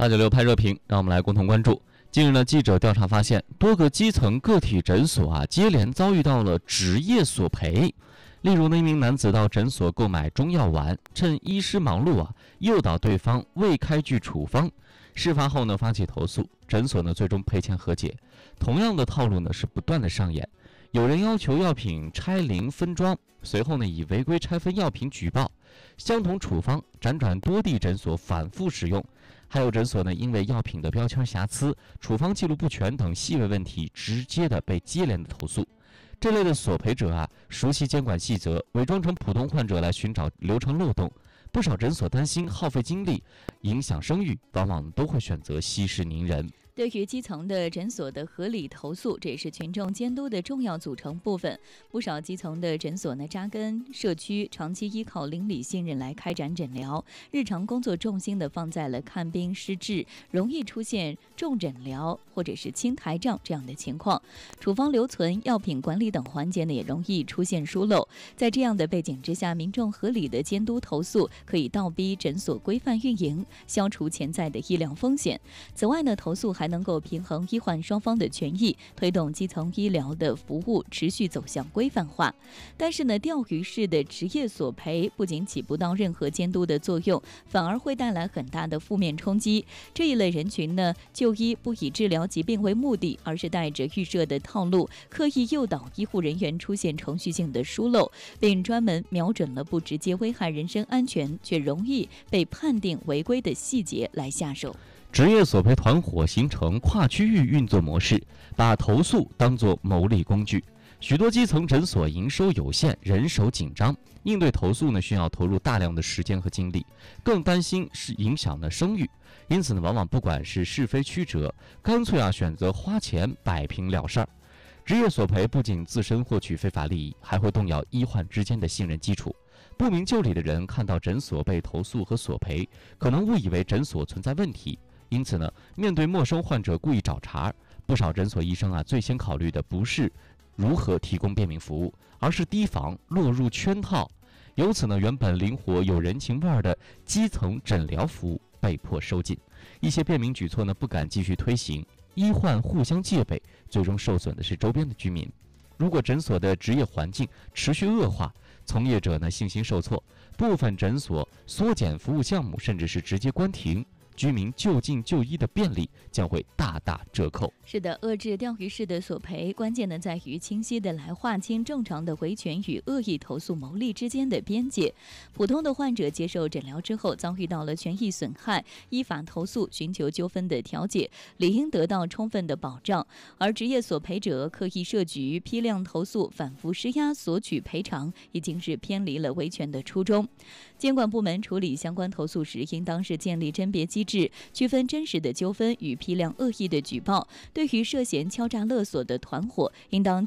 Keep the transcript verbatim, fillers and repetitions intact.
八九六拍热评，让我们来共同关注。近日呢，记者调查发现，多个基层个体诊所啊，接连遭遇到了职业索赔。例如呢，一名男子到诊所购买中药丸，趁医师忙碌啊，诱导对方未开具处方。事发后呢，发起投诉，诊所呢最终赔钱和解。同样的套路呢是不断的上演，有人要求药品拆零分装，随后呢以违规拆分药品举报，相同处方辗转多地诊所反复使用。还有诊所呢，因为药品的标签瑕疵、处方记录不全等细微问题，直接的被接连的投诉。这类的索赔者啊，熟悉监管细则，伪装成普通患者来寻找流程漏洞。不少诊所担心耗费精力，影响声誉，往往都会选择息事宁人。 对于基层的诊所的合理投诉，这也是群众监督的重要组成部分。不少基层的诊所呢，扎根社区，长期依靠邻里信任来开展诊疗，日常工作重心的放在了看病施治，容易出现重诊疗或者是清台账这样的情况。处方留存、药品管理等环节呢，也容易出现疏漏。在这样的背景之下，民众合理的监督投诉，可以倒逼诊所规范运营，消除潜在的医疗风险。此外呢，投诉还还能够平衡医患双方的权益，推动基层医疗的服务持续走向规范化。但是呢，钓鱼式的职业索赔不仅起不到任何监督的作用，反而会带来很大的负面冲击。这一类人群呢，就医不以治疗疾病为目的，而是带着预设的套路，刻意诱导医护人员出现程序性的疏漏，并专门瞄准了不直接危害人身安全却容易被判定违规的细节来下手。 职业索赔团伙形成跨区域运作模式，把投诉当作牟利工具。许多基层诊所营收有限，人手紧张，应对投诉呢需要投入大量的时间和精力，更担心是影响了声誉。因此呢，往往不管是是非曲折，干脆啊选择花钱摆平了事儿。职业索赔不仅自身获取非法利益，还会动摇医患之间的信任基础。不明就里的人看到诊所被投诉和索赔，可能误以为诊所存在问题。因此呢，面对陌生患者故意找茬，不少诊所医生啊，最先考虑的不是如何提供便民服务，而是提防落入圈套。由此呢，原本灵活有人情味儿的基层诊疗服务被迫收紧，一些便民举措呢不敢继续推行，医患互相戒备，最终受损的是周边的居民。如果诊所的职业环境持续恶化，从业者呢信心受挫，部分诊所缩减服务项目，甚至是直接关停，居民就近就医的便利将会大打折扣。 是的，遏制钓鱼式的索赔，关键呢在于清晰的来划清正常的维权与恶意投诉牟利之间的边界。普通的患者接受诊疗之后遭遇到了权益损害，依法投诉寻求纠纷的调解，理应得到充分的保障。而职业索赔者刻意设局、批量投诉、反复施压索取赔偿，已经是偏离了维权的初衷。监管部门处理相关投诉时，应当是建立甄别机制，区分真实的纠纷与批量恶意的举报。对于涉嫌敲诈勒索的团伙，应当